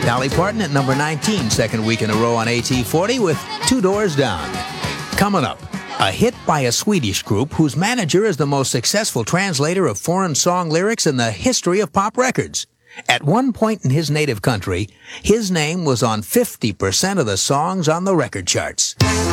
Dolly Parton at number 19, second week in a row on AT40 with Two Doors Down. Coming up, a hit by a Swedish group whose manager is the most successful translator of foreign song lyrics in the history of pop records. At one point in his native country, his name was on 50% of the songs on the record charts.